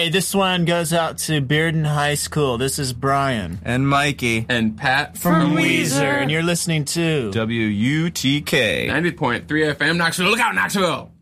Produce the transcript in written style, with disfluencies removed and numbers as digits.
Hey, this one goes out to Bearden High School. This is Brian. And Mikey. And Pat From Weezer. And you're listening to WUTK 90.3 FM Knoxville. Look out, Knoxville!